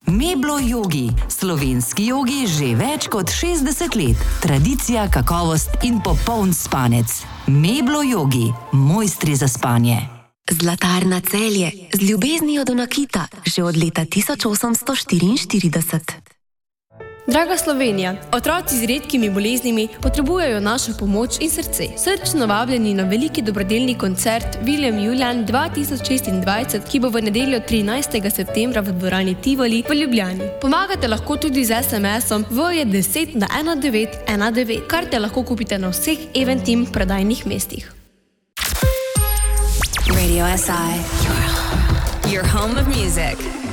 Meblo Yogi. Slovenski jogi že več kot 60 let. Tradicija, kakovost in popoln spanec. Meblo Yogi. Mojstri za spanje. Zlatarna Celje. Z ljubeznijo do nakita. Že od leta 1844. Draga Slovenija, otroci z redkimi boleznimi potrebujejo našo pomoč in srce. Srčno vabljeni na veliki dobrodelni koncert William Julian 2026, ki bo v nedeljo 13. septembra v dvorani Tivoli v Ljubljani. Pomagate lahko tudi z SMS-om VJ10 na 1919. Karte lahko kupite na vseh Eventim prodajnih mestih. Radio SI, your home of music.